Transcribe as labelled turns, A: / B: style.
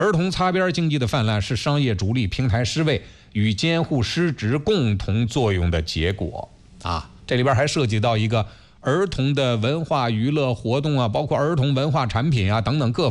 A: 儿童擦边经济的泛滥是商业逐利、平台失位与监护失职共同作用的结果啊。这里边还涉及到一个儿童的文化娱乐活动啊，包括儿童文化产品啊等等各